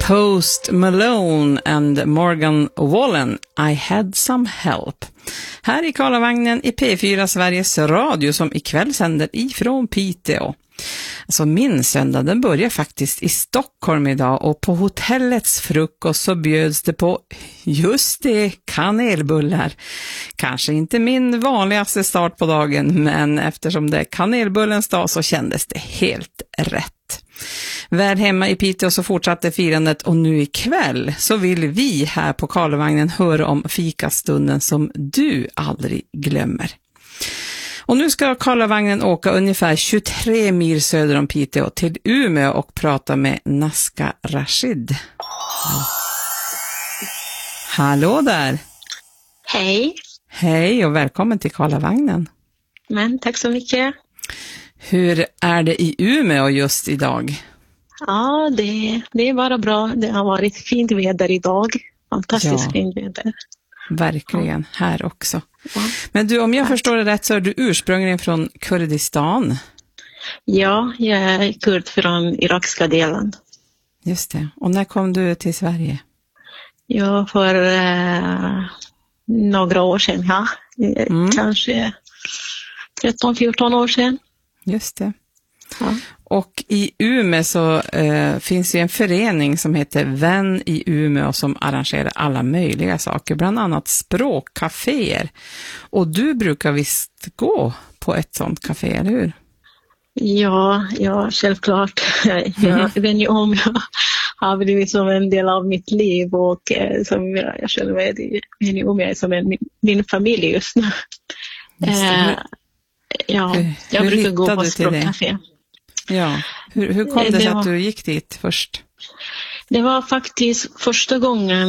Post Malone and Morgan Wallen, I had some help. Här i Karlavagnen i P4 Sveriges Radio som ikväll sänder ifrån Piteå. Alltså min söndag, den börjar faktiskt i Stockholm idag och på hotellets frukost så bjöds det på just det, kanelbullar. Kanske inte min vanligaste start på dagen, men eftersom det är kanelbullens dag så kändes det helt rätt. Väl hemma i Piteå så fortsatte firandet och nu ikväll så vill vi här på Karlavagnen höra om fikastunden som du aldrig glömmer. Och nu ska Karlavagnen åka ungefär 23 mil söder om Piteå till Umeå och prata med Nazca Rashid. Hallå där! Hej! Hej och välkommen till Karlavagnen. Men tack så mycket. Hur är det i Umeå just idag? Ja, det är bara bra. Det har varit fint väder idag. Fantastiskt fint väder. Verkligen, här också. Ja. Men du, om jag förstår det rätt så är du ursprungligen från Kurdistan. Ja, jag är kurd från irakska delen. Just det. Och när kom du till Sverige? Ja, för några år sedan. Ja. Kanske 13-14 år sedan. Just det. Ja. Och i Umeå så finns det en förening som heter Vän i Umeå som arrangerar alla möjliga saker, bland annat språkcaféer. Och du brukar visst gå på ett sånt café, eller hur? Ja, självklart. Jag vet ju om jag har blivit som en del av mitt liv och som jag själv vet ju om jag är som min familj just nu. Jag brukar gå på språkcafé. Ja, hur kom det sig att du gick dit först? Det var faktiskt första gången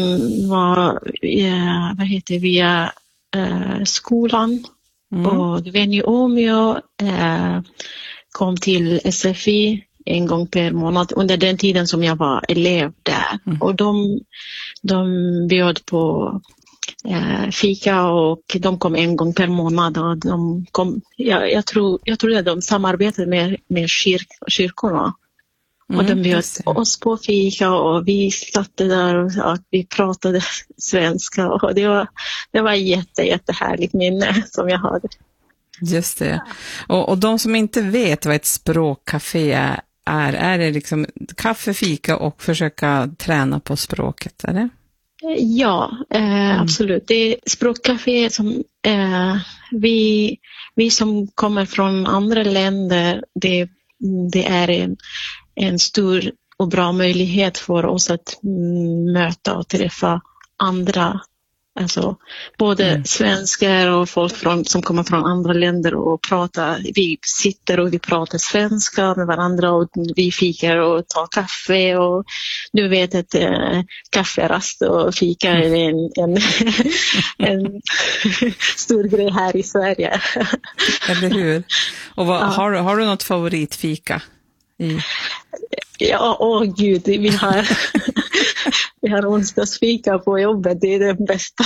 via skolan. Och Vän i Umeå kom till SFI en gång per månad under den tiden som jag var elev där. Och de bjöd på fika och de kom en gång per månad och de kom, jag tror att de samarbetade med kyrkorna och de bjöd oss på fika och vi satt där och vi pratade svenska och det var jättehärligt minne som jag hade. Just det. Och de som inte vet vad ett språkcafé är det liksom kaffe, fika och försöka träna på språket, är det? Ja, absolut. Det är språkcafé som vi som kommer från andra länder, det är en stor och bra möjlighet för oss att möta och träffa andra. Alltså både svenskar och folk som kommer från andra länder och pratar. Vi sitter och vi pratar svenska med varandra och vi fikar och tar kaffe och du vet att kafferast och fika är en stor grej här i Sverige. Eller hur? Och har du något favoritfika? Ja, gud, vi har onsdagsfika på jobbet, det är det bästa.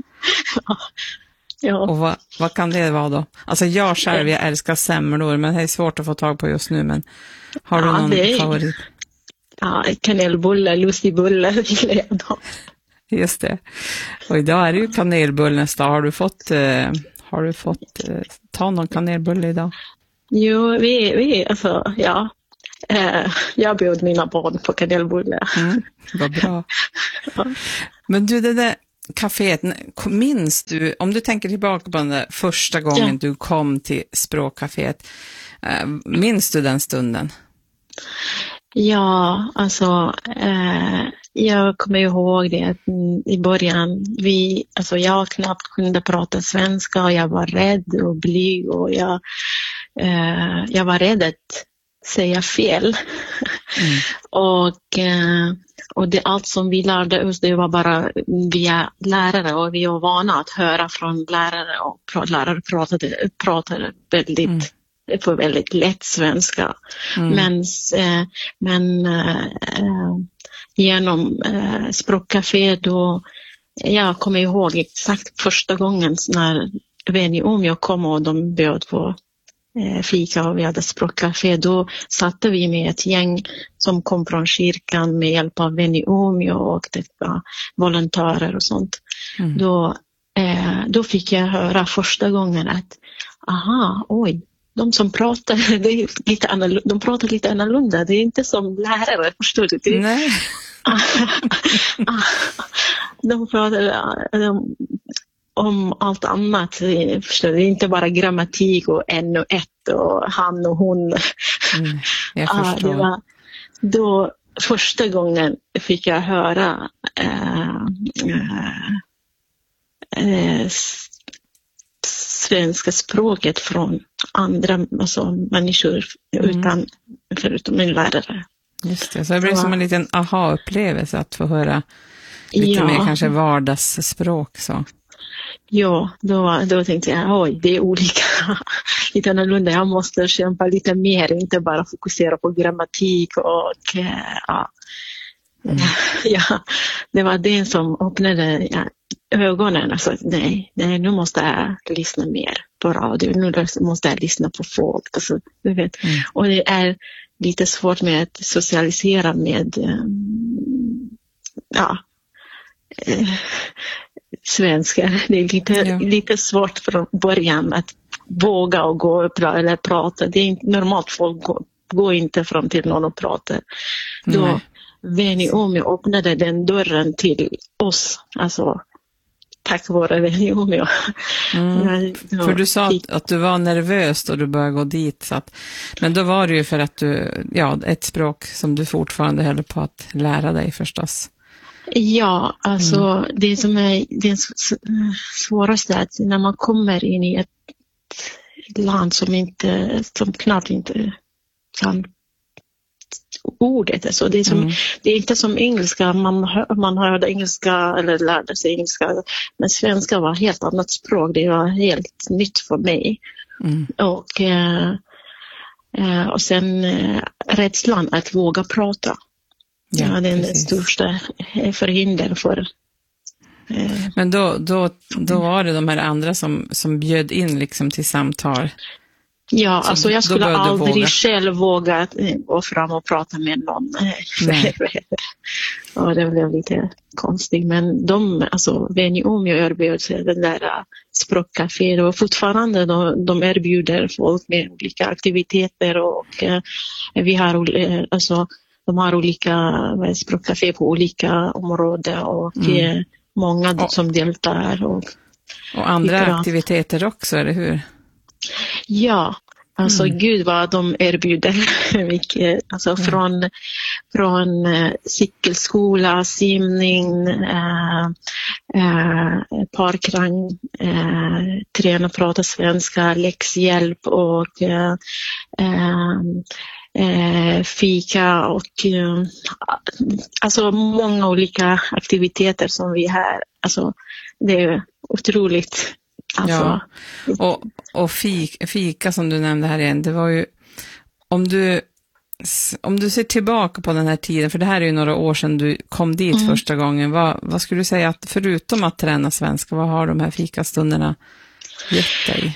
Ja. Och vad kan det vara då? Alltså jag själv, jag älskar semlor, men det är svårt att få tag på just nu, men har du någon favorit? Ja, kanelbullar, lussibullar gillar jag då. Just det. Och idag är det ju kanelbullens dag. Har du fått ta någon kanelbulle idag? Jo, vi alltså, ja. Jag bjöd mina barn på kanelbullar. Vad bra. Ja. Men du, det där kaféet, minns du, om du tänker tillbaka på den där första gången du kom till språkcaféet, minns du den stunden? Ja, alltså jag kommer ihåg det att i början jag knappt kunde prata svenska och jag var rädd och blyg och jag var rädd att säga fel. Och det allt som vi lärde oss, det var bara via lärare och vi var vana att höra från lärare och lärare pratade väldigt lätt svenska. Men genom språkcafé då jag kommer ihåg exakt första gången när Vän i Umeå kom och de bjöd på fika och vi hade språkcafé. Då satte vi med ett gäng som kom från kyrkan med hjälp av vän i Umeå och det var volontärer och sånt. Då fick jag höra första gången att de som pratar, det är lite de pratar lite annorlunda. Det är inte som lärare, förstår du? Nej. De pratar om allt annat, förstår du? Det är inte bara grammatik och en och ett och han och hon. Jag förstår. Det var då första gången fick jag höra svenska språket från andra människor förutom min lärare. Just det, så det blev som en liten aha-upplevelse att få höra lite mer kanske vardagsspråk så. Ja, då tänkte jag, det är olika, lite annorlunda. Jag måste kämpa lite mer, inte bara fokusera på grammatik och det var det som öppnade ögonen. Alltså, nej, nu måste jag lyssna mer på radio, nu måste jag lyssna på folk. Alltså, du vet. Och det är lite svårt med att socialisera med svenskar. Det är lite svårt från början att våga och gå eller prata. Det är inte normalt, folk går inte fram till någon och pratar. Då vän i Umeå öppnade den dörren till oss, alltså tack vare vän i Umeå. För du sa att du var nervös då du började gå dit, så att, men då var det ju för att du, ett språk som du fortfarande höll på att lära dig förstås. Ja, alltså det som är det svåraste är att när man kommer in i ett land som knappt inte kan ordet. Alltså det är inte som engelska, man hörde engelska eller lärde sig engelska, men svenska var helt annat språk, det var helt nytt för mig. Och sen rädslan att våga prata. Det är den största förhinder för. Men då var det de här andra som bjöd in liksom till samtal. Ja, alltså jag skulle aldrig själv våga gå fram och prata med någon. Och det blev lite konstigt. Men vän i Umeå erbjöd sig den där språkcafé och fortfarande de erbjuder folk med olika aktiviteter och vi har de har olika språkcafé på olika områden och många som deltar. Och andra aktiviteter också, eller hur? Ja, alltså Gud vad de erbjuder mycket. Alltså från cykelskola, simning, parkrang, träna och prata svenska, läxhjälp och fika och alltså många olika aktiviteter som vi har. Alltså det är otroligt. Alltså. Ja, och fika som du nämnde här igen, det var ju om du ser tillbaka på den här tiden, för det här är ju några år sedan du kom dit första gången, vad skulle du säga att förutom att träna svenska, vad har de här fikastunderna gett dig?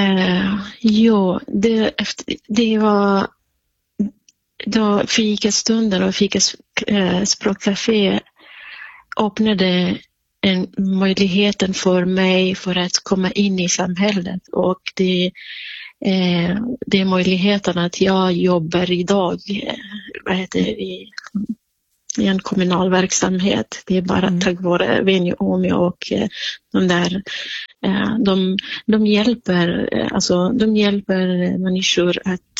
Det var då fikastunder och språkcafé öppnade möjligheten för mig för att komma in i samhället, och det är möjligheten att jag jobbar idag i en kommunal verksamhet. Det är bara tack vare vän i Umeå och de hjälper människor att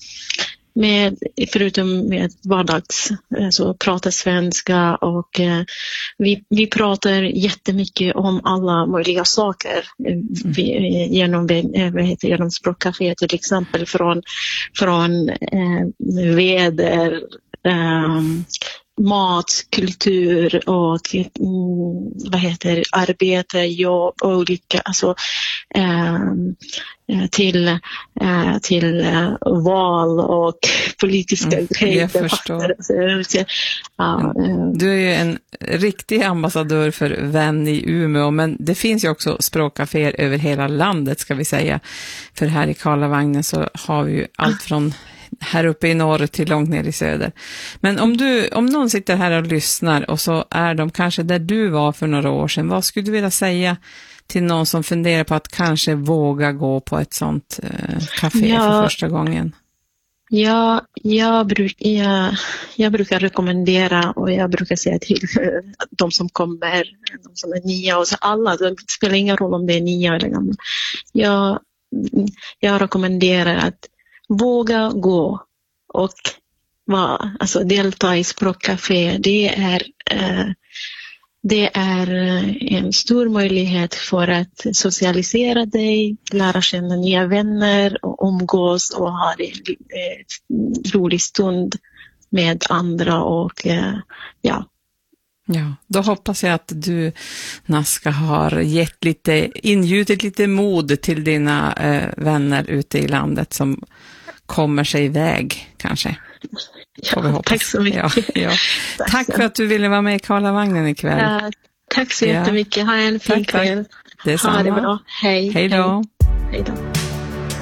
förutom med vardags, så prata svenska, och vi pratar jättemycket om alla möjliga saker genom språkcafé, till exempel från väder, mat, kultur och arbete, jobb och olika, alltså till val och politiska grejer. Jag förstår. Du är ju en riktig ambassadör för Vän i Umeå, men det finns ju också språkcaféer över hela landet, ska vi säga. För här i Karlavagnen så har vi ju allt från här uppe i norr till långt ner i söder. Men om någon sitter här och lyssnar och så är de kanske där du var för några år sedan, vad skulle du vilja säga till någon som funderar på att kanske våga gå på ett sånt café för första gången? Ja, jag brukar rekommendera och jag brukar säga till de som kommer, de som är nya och så alla, det spelar ingen roll om det är nya eller gamla. Jag rekommenderar att våga gå och delta i språkcafé. Det är en stor möjlighet för att socialisera dig, lära känna nya vänner och umgås och ha en rolig stund med andra och ja. Ja, då hoppas jag att du, Nazca, har ingjutit lite mod till dina vänner ute i landet som kommer sig iväg kanske. Ja, tack så mycket. Ja. Tack för att du ville vara med i Karlavagnen ikväll. Ja, tack så jättemycket. Ha en fin kväll. Detsamma. Ha det bra. Hej. Hej då. Hej då.